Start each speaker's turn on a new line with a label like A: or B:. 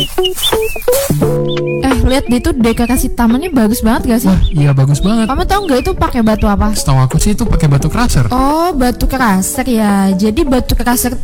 A: Lihat deh tuh dekorasi tamannya bagus banget gak sih?
B: Wah, iya bagus banget.
A: Kamu tahu nggak itu pakai batu apa?
B: Setahu aku sih itu pakai batu crusher.
A: Oh, batu crusher ya. Jadi batu crusher